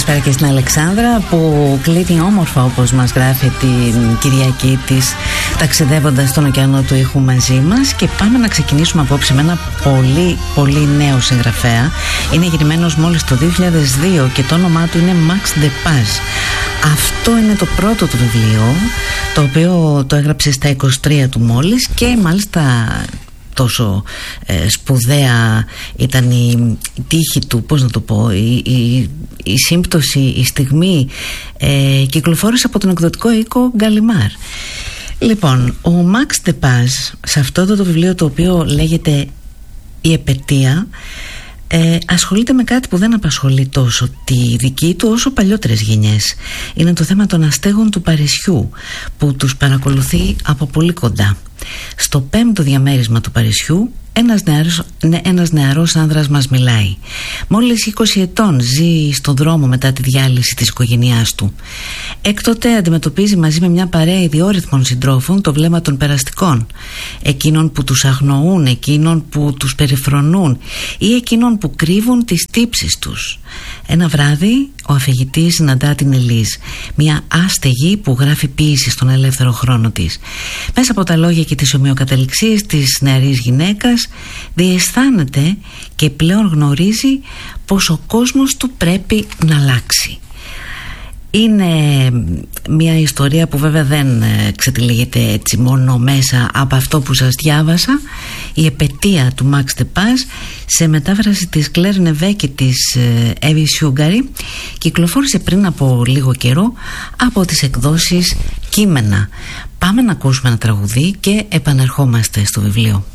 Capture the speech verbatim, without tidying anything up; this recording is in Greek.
καλησπέρα και στην Αλεξάνδρα που κλείνει όμορφα, όπως μας γράφει, την Κυριακή της, ταξιδεύοντας στον ωκεανό του ήχου μαζί μας. Και πάμε να ξεκινήσουμε απόψε με ένα πολύ πολύ νέο συγγραφέα. Είναι γεννημένος μόλις το δύο χιλιάδες δύο και το όνομά του είναι Max Depaz. Αυτό είναι το πρώτο του βιβλίο, το οποίο το έγραψε στα είκοσι τρία του μόλις, και μάλιστα τόσο ε, σπουδαία ήταν η, η τύχη του, πώς να το πω, η, η, η σύμπτωση, η στιγμή, ε, κυκλοφόρησε από τον εκδοτικό οίκο Γκαλιμάρ. Λοιπόν, ο Max Depaz, σε αυτό το, το βιβλίο, το οποίο λέγεται «Η Επετεία», Ε, ασχολείται με κάτι που δεν απασχολεί τόσο τη δική του όσο παλιότερες γενιές. Είναι το θέμα των αστέγων του Παρισιού, που τους παρακολουθεί από πολύ κοντά. Στο πέμπτο διαμέρισμα του Παρισιού ένας νεαρός, ένας νεαρός άνδρας μας μιλάει. Μόλις είκοσι ετών, ζει στον δρόμο μετά τη διάλυση της οικογένειάς του. Έκτοτε αντιμετωπίζει μαζί με μια παρέα ιδιόρυθμων συντρόφων το βλέμμα των περαστικών, εκείνων που τους αγνοούν, εκείνων που τους περιφρονούν ή εκείνων που κρύβουν τις τύψεις τους. Ένα βράδυ ο αφηγητής συναντά την Ελίζ, μια άστεγη που γράφει ποίηση στον ελεύθερο χρόνο της. Μέσα από τα λόγια και τις ομοιοκαταληξίες της νεαρής γυναίκας διαισθάνεται και πλέον γνωρίζει πως ο κόσμος του πρέπει να αλλάξει. Είναι μια ιστορία που βέβαια δεν ξετυλίγεται έτσι μόνο μέσα από αυτό που σας διάβασα. Η Επετεία του Max Depaz, σε μετάφραση της Κλέρ Νεβέ και της Εύη Σιούγκαρη, κυκλοφόρησε πριν από λίγο καιρό από τις εκδόσεις Κείμενα. Πάμε να ακούσουμε ένα τραγουδί και επανερχόμαστε στο βιβλίο.